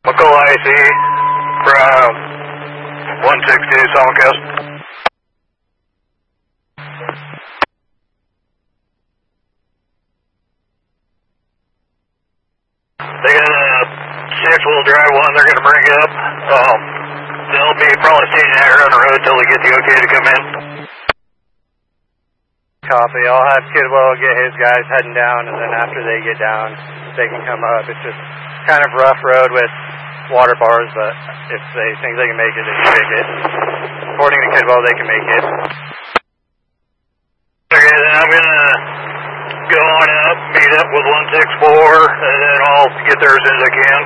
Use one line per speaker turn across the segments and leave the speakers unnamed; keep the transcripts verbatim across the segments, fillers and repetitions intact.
McCall I C from one sixty Simulcast. They got a six-wheel drive one they're going to bring up. Um, they'll be probably stationary on the road until they get the okay to come in.
Copy. I'll have Kidwell get his guys heading down, and then after they get down, they can come up. It's just kind of rough road with water bars, but if they think they can make it, they can make it. According to Kidwell, they can make it.
Okay, then I'm going to go on up, meet up with one six four, and then I'll get there as soon as I can.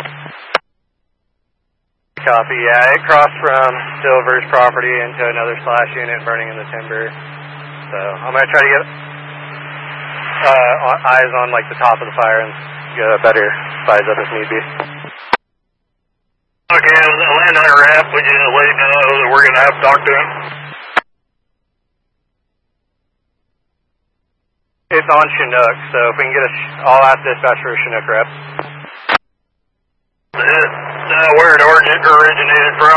Copy. Yeah, it crossed from Silver's property into another slash unit burning in the timber. So I'm going to try to get uh, eyes on like the top of the fire and get a better size up if need be.
Okay, the landowner rep, would you let him know that we're going to have to talk to him?
It's on Chinook, so if we can get a, I'll ask dispatch for a Chinook rep.
Is that where it origin, originated from?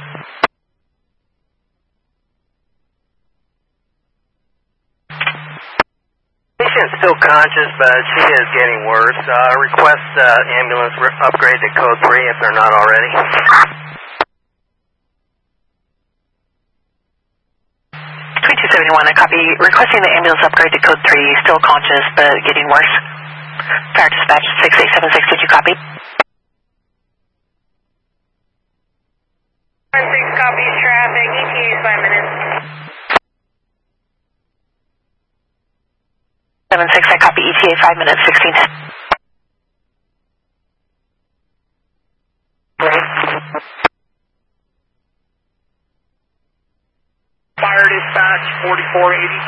Patient's still conscious, but she is getting worse. Uh, request uh, ambulance upgrade to code three if they're not already.
twenty-two seventy-one, I copy. Requesting the ambulance upgrade to code three, still conscious but getting worse. Fire dispatch six eight seven six, did you copy?
one six copies traffic, E T A is five minutes.
seven six, I copy. E T A five minutes, sixteen ten.
Fire dispatch forty-four eighty.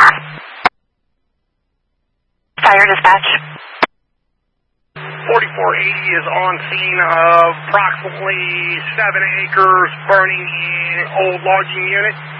Fire dispatch.
forty-four eighty is on scene of approximately seven acres burning in old logging unit.